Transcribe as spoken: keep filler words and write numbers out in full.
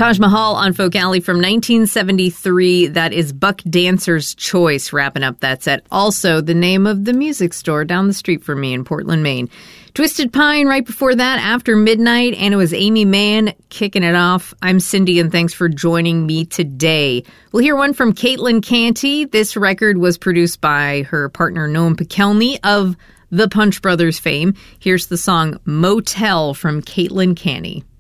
Taj Mahal on Folk Alley from nineteen seventy-three. That is Buck Dancer's Choice, wrapping up that set. Also, the name of the music store down the street from me in Portland, Maine. Twisted Pine right before that, After Midnight, and it was Amy Mann kicking it off. I'm Cindy, and thanks for joining me today. We'll hear one from Caitlin Canty. This record was produced by her partner Noam Pikelny of the Punch Brothers fame. Here's the song Motel from Caitlin Canty.